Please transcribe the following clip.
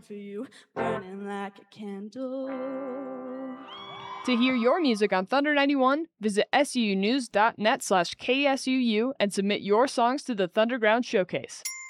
for you, burning like a candle. To hear your music on Thunder 91, visit sunews.net/KSUU and submit your songs to the Thunderground Showcase.